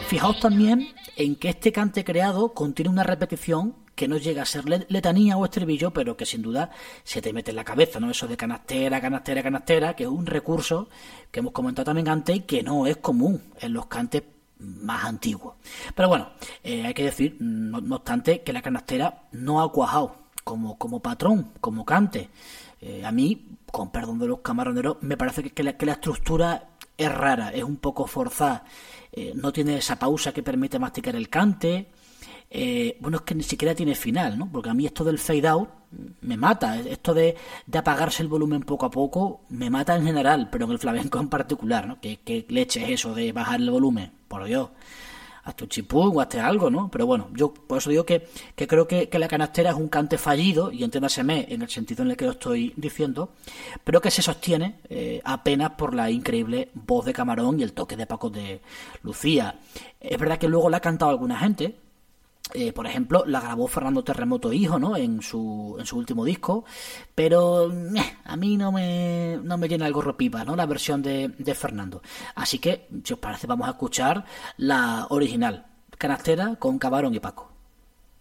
Fijaos también en que este cante creado contiene una repetición que no llega a ser letanía o estribillo, pero que sin duda se te mete en la cabeza, ¿no? Eso de canastera, canastera, canastera, que es un recurso que hemos comentado también antes y que no es común en los cantes más antiguos. Pero bueno, hay que decir, no obstante, que la canastera no ha cuajado como patrón, como cante. A mí, con perdón de los camaroneros, me parece que la estructura es rara, es un poco forzada. No tiene esa pausa que permite masticar el cante. Bueno, es que ni siquiera tiene final, ¿no? Porque a mí esto del fade out me mata. Esto de apagarse el volumen poco a poco me mata en general, pero en el flamenco en particular, ¿no? ¿Qué leche es eso de bajar el volumen? Por Dios. Hazte un chipún o hazte algo, ¿no? Pero bueno, yo por eso digo que creo que la canastera es un cante fallido, y entiéndaseme en el sentido en el que lo estoy diciendo, pero que se sostiene apenas por la increíble voz de Camarón y el toque de Paco de Lucía. Es verdad que luego la ha cantado alguna gente. Por ejemplo, la grabó Fernando Terremoto Hijo, ¿no? En su último disco, pero a mí no me llena el gorro pipa, ¿no? La versión de Fernando. Así que, si os parece, vamos a escuchar la original, Canastera con Camarón y Paco.